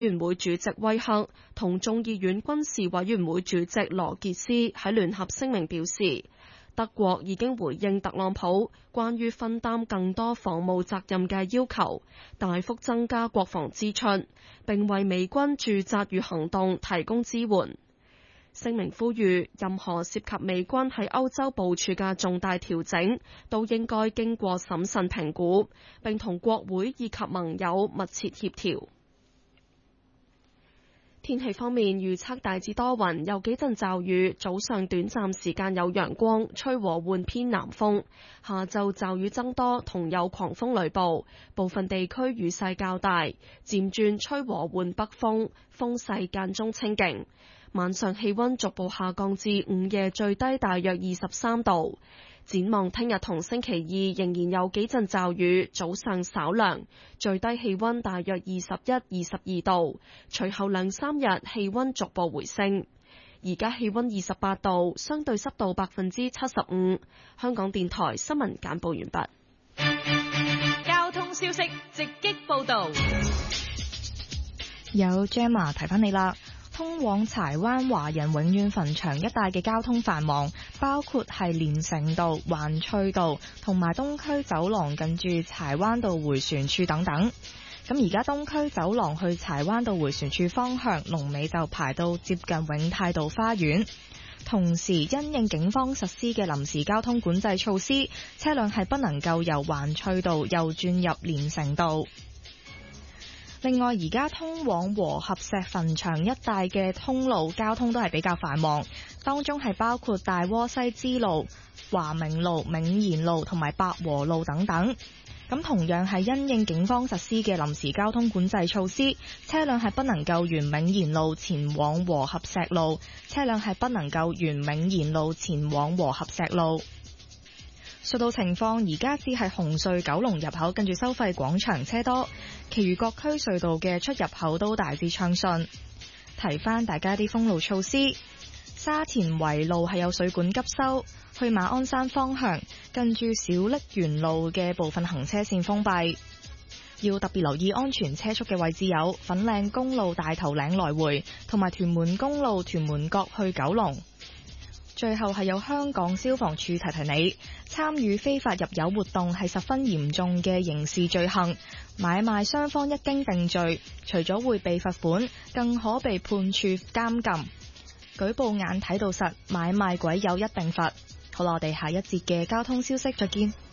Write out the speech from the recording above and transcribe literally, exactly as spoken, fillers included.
委員會主席威克同眾議院軍事委員會主席羅傑斯喺聯合聲明表示，德國已經回應特朗普關於分擔更多防務責任嘅要求，大幅增加國防支出，並為美軍駐紮與行動提供支援。聲明呼籲，任何涉及美軍喺歐洲部署嘅重大調整，都應該經過審慎評估，並同國會以及盟友密切協調。天氣方面，預測大致多雲，有幾陣驟雨，早上短暫時間有陽光，吹和緩偏南風。下晝驟雨增多，同有狂風雷暴，部分地區雨勢較大，漸轉吹和緩北風，風勢間中清勁。晚上氣溫逐步下降至午夜最低大約二十三度。展望聽日同星期二仍然有幾陣驟雨，早上稍涼，最低氣溫大約二十一、二十二度。隨後兩三日氣溫逐步回升。而家氣溫二十八度，相對濕度百分之七十五。香港電台新聞簡報完畢。交通消息直擊報道， 有 Gemma 提返你啦。通往柴灣華人永遠墳場一帶嘅交通繁忙，包括係連城道、環翠道同埋東區走廊近住柴灣道迴旋處等等。咁而家東區走廊去柴灣道迴旋處方向龍尾就排到接近永泰道花園。同時因應警方實施嘅臨時交通管制措施，車輛係不能夠由環翠道右轉入連城道。另外，而家通往和合石墳場一帶嘅通路交通都係比較繁忙，當中係包括大窩西支路、華明路、銘賢路同埋百和路等等。咁同樣係因應警方實施嘅臨時交通管制措施，車輛係不能夠沿銘賢路前往和合石路，車輛係不能夠沿銘賢路前往和合石路。隧道情況，而家只係紅隧九龍入口跟住收費廣場車多，其餘各區隧道嘅出入口都大致暢順。提翻大家啲封路措施，沙田圍路係有水管急修，去馬鞍山方向近住小瀝源路嘅部分行車線封閉。要特別留意安全車速嘅位置有粉嶺公路大頭嶺來回，同埋屯門公路屯門角去九龍。最後係有香港消防處提提你，參與非法入油活動係十分嚴重嘅刑事罪行，買賣雙方一經定罪，除咗會被罰款，更可被判處監禁。舉報眼睇到實，買賣鬼有一定罰。好啦，我哋下一節嘅交通消息再見。